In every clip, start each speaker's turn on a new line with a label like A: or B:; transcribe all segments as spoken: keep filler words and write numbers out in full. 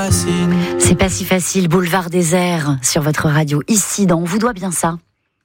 A: C'est pas si facile, boulevard désert sur votre radio, ici dans On vous doit bien ça.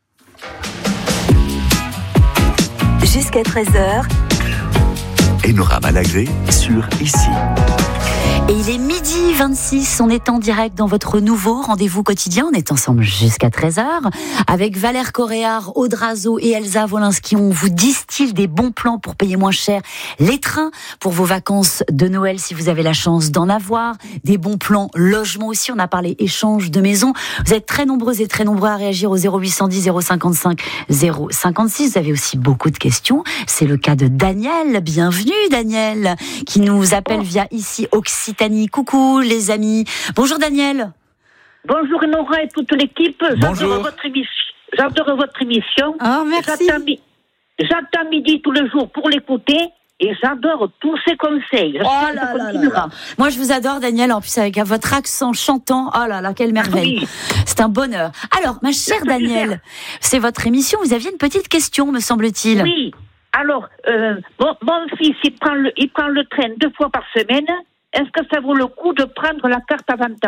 B: Jusqu'à treize heures.
C: Enora Malagré sur Ici.
A: Et il est midi vingt-six, on est en direct dans votre nouveau rendez-vous quotidien. On est ensemble jusqu'à treize heures avec Valère Coréard, Aude Razo et Elsa Wolinski. On vous distille des bons plans pour payer moins cher les trains pour vos vacances de Noël si vous avez la chance d'en avoir. Des bons plans logement aussi, on a parlé échange de maison. Vous êtes très nombreux et très nombreux à réagir au zéro huit cent dix zéro cinquante-cinq zéro cinquante-six. Vous avez aussi beaucoup de questions. C'est le cas de Daniel. Bienvenue Daniel, qui nous appelle via Ici Occitanie. Coucou les amis. Bonjour Daniel.
D: Bonjour Nora et toute l'équipe.
C: Bonjour.
D: J'adore votre émission. J'adore votre émission.
A: Oh, merci.
D: J'attends, j'attends midi tous les jours pour l'écouter et j'adore tous ses conseils.
A: Oh là là là là. Moi je vous adore Daniel, en plus avec votre accent chantant. Oh là là, quelle merveille. Oui. C'est un bonheur. Alors ma chère Daniel, c'est votre émission. Vous aviez une petite question me semble-t-il.
D: Oui. Alors, euh, mon, mon fils il prend, le, il prend le train deux fois par semaine. Est-ce que ça vaut le coup de prendre la carte avantage ?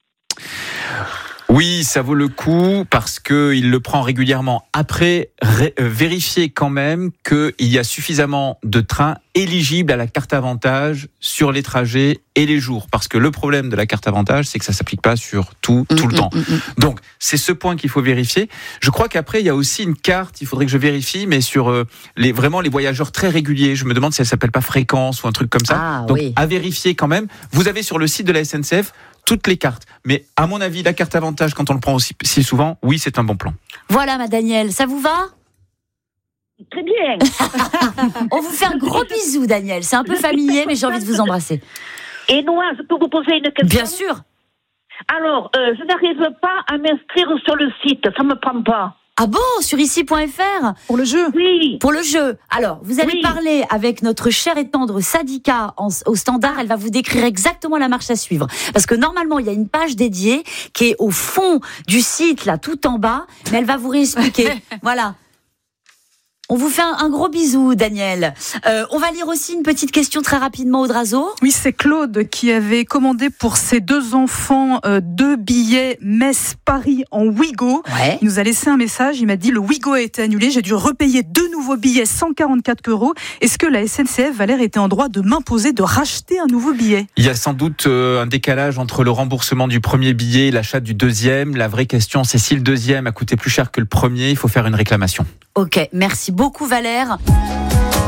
E: Oui, ça vaut le coup parce qu'il le prend régulièrement. Après, ré, euh, vérifiez quand même qu'il y a suffisamment de trains éligibles à la carte avantage sur les trajets et les jours. Parce que le problème de la carte avantage, c'est que ça ne s'applique pas sur tout, tout mmh, le temps. Mmh, mmh. Donc, c'est ce point qu'il faut vérifier. Je crois qu'après, il y a aussi une carte, il faudrait que je vérifie, mais sur euh, les, vraiment les voyageurs très réguliers. Je me demande si elle ne s'appelle pas fréquence ou un truc comme ça.
A: Ah,
E: Donc,
A: oui.
E: à vérifier quand même. Vous avez sur le site de la S N C F toutes les cartes. Mais à mon avis, la carte avantage, quand on le prend aussi si souvent, oui, c'est un bon plan.
A: Voilà, ma Daniel, ça vous va ?
D: Très bien.
A: On vous fait un gros bisou, Daniel. C'est un peu familier, mais j'ai envie de vous embrasser.
D: Et Noah, je peux vous poser une question ?
A: Bien sûr.
D: Alors, euh, je n'arrive pas à m'inscrire sur le site. Ça ne me prend pas.
A: Ah bon, sur ici point f r ?
B: Pour le jeu ?
D: Oui.
A: Pour le jeu. Alors, vous allez
D: oui.
A: parler avec notre chère et tendre Sadika en, au standard. Elle va vous décrire exactement la marche à suivre. Parce que normalement, il y a une page dédiée qui est au fond du site, là, tout en bas. Mais elle va vous réexpliquer. Voilà. On vous fait un, un gros bisou, Daniel. Euh, on va lire aussi une petite question très rapidement, Aude Razo.
B: Oui, c'est Claude qui avait commandé pour ses deux enfants euh, deux billets Metz-Paris en Ouigo.
A: Ouais.
B: Il nous a laissé un message, il m'a dit le Ouigo a été annulé, j'ai dû repayer deux nouveaux billets, cent quarante-quatre euros. Est-ce que la S N C F, Valère, était en droit de m'imposer de racheter un nouveau billet ?
E: Il y a sans doute euh, un décalage entre le remboursement du premier billet et l'achat du deuxième. La vraie question, c'est si le deuxième a coûté plus cher que le premier, il faut faire une réclamation.
A: Ok, merci beaucoup Valère.